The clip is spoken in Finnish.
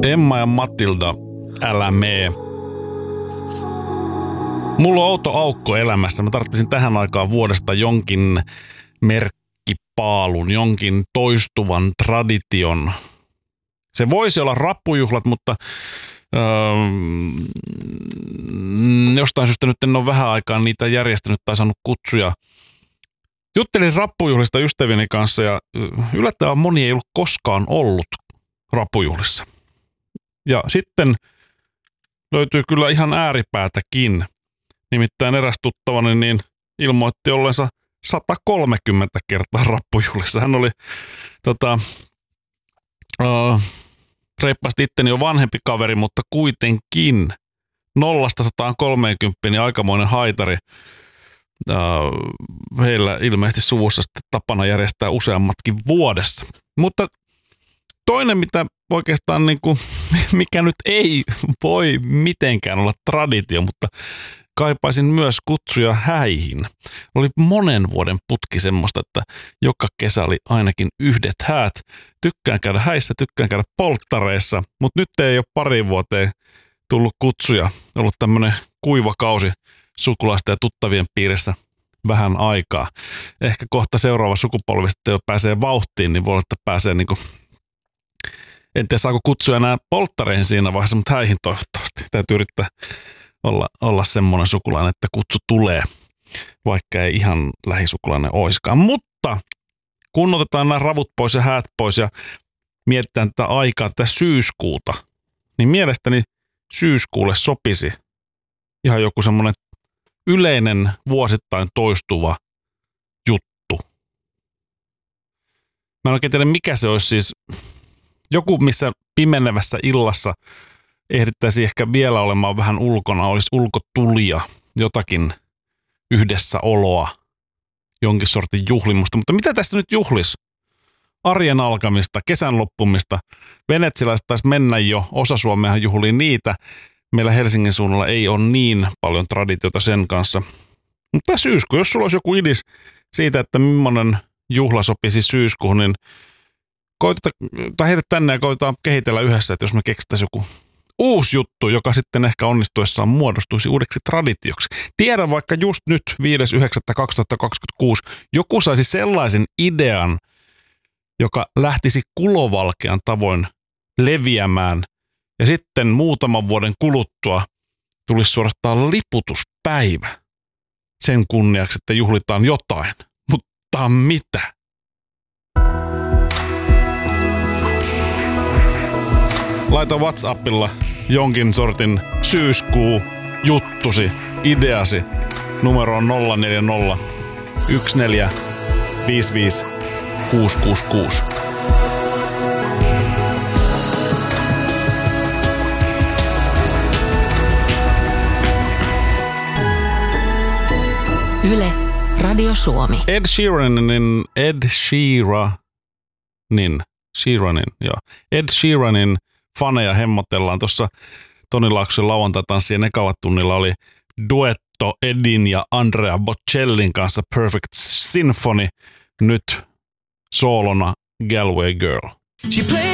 Emma ja Matilda, älä mee. Mulla on outo aukko elämässä. Mä tarvitsin tähän aikaan vuodesta jonkin merkkipaalun, jonkin toistuvan tradition. Se voisi olla rappujuhlat, mutta jostain syystä nyt en ole vähän aikaa niitä järjestänyt tai saanut kutsuja. Juttelin rappujuhlista ystävieni kanssa ja yllättävän moni ei ollut koskaan ollut rappujuhlissa. Ja sitten löytyy kyllä ihan ääripäätäkin. Nimittäin eräs tuttavani niin ilmoitti ollensa 130 kertaa rappujuhlissa. Hän oli reippaasti itteni jo vanhempi kaveri, mutta kuitenkin 0-130 niin aikamoinen haitari. Heillä ilmeisesti suvussa sitten tapana järjestää useammatkin vuodessa. Mutta toinen, mitä oikeastaan niin kuin, mikä nyt ei voi mitenkään olla traditio, mutta kaipaisin myös kutsuja häihin. Oli monen vuoden putki semmoista, että joka kesä oli ainakin yhdet häät. Tykkään käydä häissä, tykkään käydä polttareissa, mutta nyt ei ole pari vuoteen tullut kutsuja. Ollut tämmöinen kuiva kausi sukulaisten ja tuttavien piirissä vähän aikaa. Ehkä kohta seuraava sukupolvi sitten jo pääsee vauhtiin, niin voi olla, että pääsee niin kuin, en tiedä saako kutsuja enää polttareihin siinä vaiheessa, mutta häihin toivottavasti. Täytyy yrittää olla semmoinen sukulainen, että kutsu tulee, vaikka ei ihan lähisukulainen oiskaan. Mutta kun otetaan nämä ravut pois ja häät pois ja mietitään tätä aikaa, tätä syyskuuta, niin mielestäni syyskuulle sopisi ihan joku semmoinen yleinen vuosittain toistuva juttu. Mä en oikein tiedä, mikä se olisi siis. Joku, missä pimenevässä illassa ehdittäisi ehkä vielä olemaan vähän ulkona, olisi ulkotulia, jotakin yhdessäoloa, jonkin sortin juhlimusta. Mutta mitä tästä nyt juhlisi? Arjen alkamista, kesän loppumista. Venetsiläiset taisi mennä jo, osa Suomeahan juhlii niitä. Meillä Helsingin suunnalla ei ole niin paljon traditiota sen kanssa. Mutta syyskuu, jos sulla olisi joku idis siitä, että millainen juhla sopisi syyskuuhun, niin heitä tänne ja koitetaan kehitellä yhdessä, että jos me keksittäisiin joku uusi juttu, joka sitten ehkä onnistuessaan muodostuisi uudeksi traditioksi. Tiedän vaikka just nyt 5.9.2026 joku saisi sellaisen idean, joka lähtisi kulovalkean tavoin leviämään ja sitten muutaman vuoden kuluttua tulisi suorastaan liputuspäivä sen kunniaksi, että juhlitaan jotain. Mutta mitä? Laita WhatsAppilla jonkin sortin syyskuu juttusi, ideasi. Numero on 040 1455 666. Yle, Radio Suomi. Ed Sheeranin faneja hemmotellaan. Tuossa Toni Laaksosen lauantai-tanssien ekalla tunnilla oli duetto Edin ja Andrea Bocellin kanssa Perfect Symphony. Nyt soolona Galway Girl.